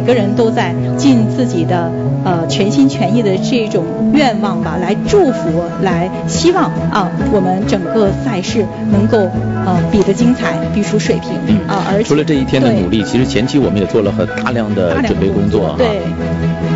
个人都在尽自己的全心全意的这种愿望吧，来祝福，来希望我们整个赛事能够比得精彩，比出水平而且除了这一天的努力，其实前期我们也做了很大量的准备工作。 对。